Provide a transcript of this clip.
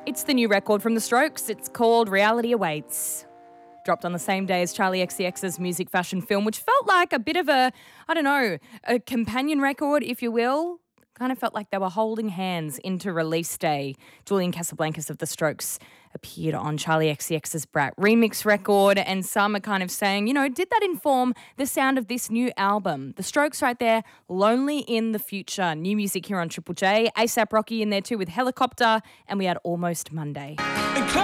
It's the new record from The Strokes. It's called Reality Awaits. Dropped on the same day as Charlie XCX's music fashion film, which felt like a bit of a companion record, if you will. Kind of felt like they were holding hands into release day. Julian Casablancas of The Strokes appeared on Charlie XCX's Brat remix record, and some are kind of saying, did that inform the sound of this new album? The Strokes right there, Lonely in the Future. New music here on Triple J. A$AP Rocky in there too with Helicopter, and we had Almost Monday.